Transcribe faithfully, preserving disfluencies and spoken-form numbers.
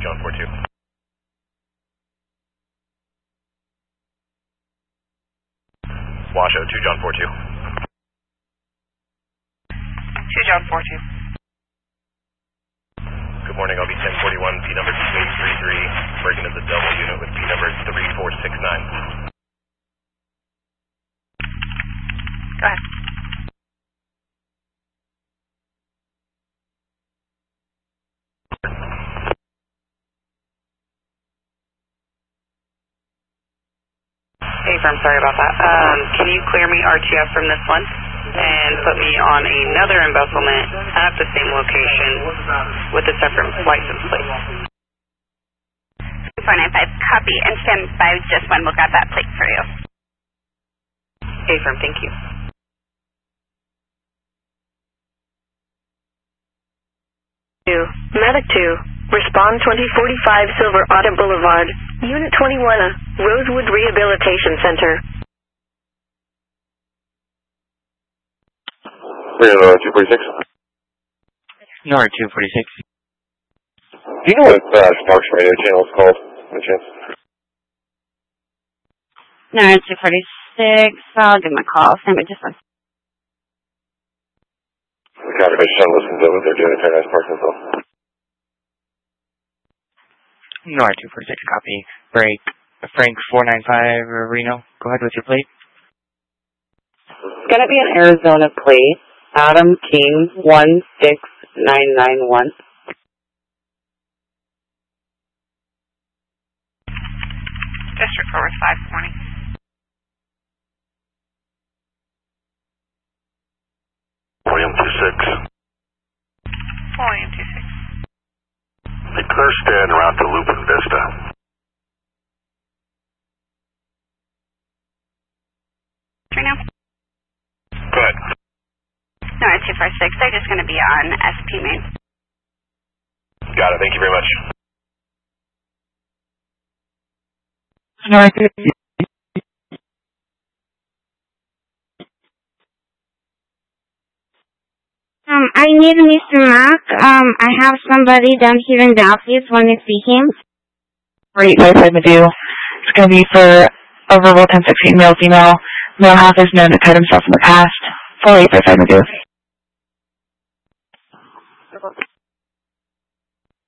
John four two. Washoe, two John four two. two John four two. Good morning, I'll be ten forty-one, P number two eight three three, breaking into the double unit with P number three four six nine. Go ahead. Hey, firm, sorry about that. Um, can you clear me R T F from this one and put me on another embezzlement at the same location with a separate license plate? four nine five, copy, and stand by just one. We'll grab that plate for you. Hey, firm, thank you. two, Medic two, respond twenty forty-five Silver Autumn Boulevard, Unit twenty-one, Rosewood Rehabilitation Center. Reno two forty-six. Nora two forty-six. Do you know what uh, Sparks radio channel is called, by chance? Nora two forty-six, I'll give him a call. Stand by just one. The confirmation listen to what they're doing at Paradise Park and so. Nora two forty-six, copy. Break. Frank four nine five, Reno. Go ahead with your plate. It's going to be an Arizona plate. Adam King, one six nine nine one. District over five twenty. William two six. Volume two six. Declare stand around to Lupin Vista. Right now? Go ahead. Nora two four six, they're just going to be on S P main. Got it, thank you very much. Nora Um, I need Mister Mack. Um, I have somebody down here in the office wanting to see him. Great, what I'm going to do. It's going to be for a verbal ten sixteen male female. Male half is known to cut himself in the past. four eight five five Magoo.